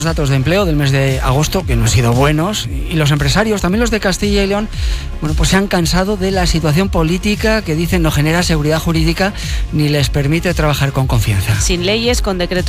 Datos de empleo del mes de agosto que no han sido buenos, y los empresarios, también los de Castilla y León, pues se han cansado de la situación política que dicen no genera seguridad jurídica ni les permite trabajar con confianza. Sin leyes, con decretos